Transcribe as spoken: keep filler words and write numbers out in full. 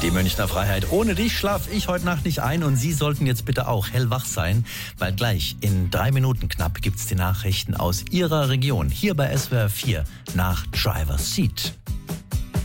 Die Münchner Freiheit. Ohne dich schlaf ich heute Nacht nicht ein und Sie sollten jetzt bitte auch hellwach sein, weil gleich in drei Minuten knapp gibt's die Nachrichten aus Ihrer Region hier bei S W R vier nach Driver's Seat.